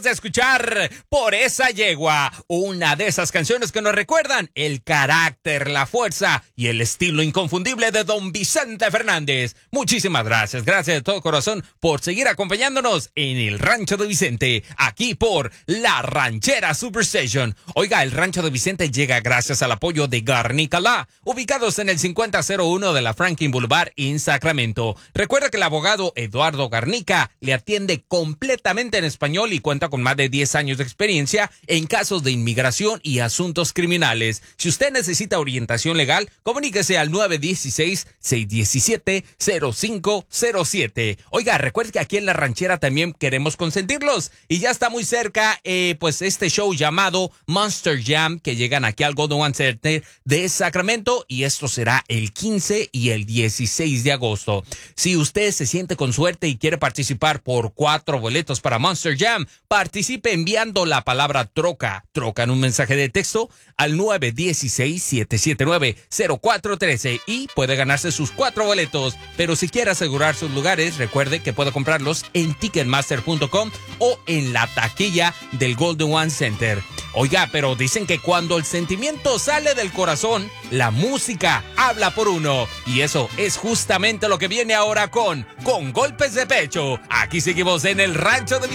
De escuchar Por esa yegua, una de esas canciones que nos recuerdan el carácter, la fuerza y el estilo inconfundible de don Vicente Fernández. Muchísimas gracias, gracias de todo corazón por seguir acompañándonos en el Rancho de Vicente, aquí por La Ranchera Superstation. Oiga, el Rancho de Vicente llega gracias al apoyo de Garnica La, ubicados en el 5001 de la Franklin Boulevard en Sacramento. Recuerda que el abogado Eduardo Garnica le atiende completamente en español y cuenta con más de 10 años de experiencia en casos de inmigración y asuntos criminales. Si usted necesita orientación legal, comuníquese al 916-617-0507. Oiga, recuerde que aquí en La Ranchera también queremos consentirlos y ya está muy cerca pues este show llamado Monster Jam que llegan aquí al Golden One Center de Sacramento y esto será el 15 y el 16 de agosto. Si usted se siente con suerte y quiere participar por 4 boletos para Monster Jam, participe enviando la palabra troca en un mensaje de texto al 916-779-0413 y puede ganarse sus 4 boletos. Pero si quiere asegurar sus lugares, recuerde que puede comprarlos en Ticketmaster.com o en la taquilla del Golden One Center. Oiga, pero dicen que cuando el sentimiento sale del corazón, la música habla por uno. Y eso es justamente lo que viene ahora con Golpes de Pecho. Aquí seguimos en el Rancho de